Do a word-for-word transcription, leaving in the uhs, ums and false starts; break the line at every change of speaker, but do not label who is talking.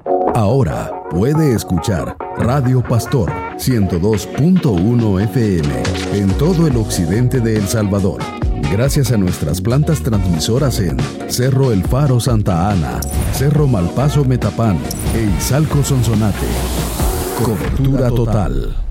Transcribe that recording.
Ahora puede escuchar Radio Pastor ciento dos punto uno F M en todo el occidente de El Salvador, gracias a nuestras plantas transmisoras en Cerro El Faro Santa Ana, Cerro Malpaso Metapán e Izalco Sonsonate. Cobertura total.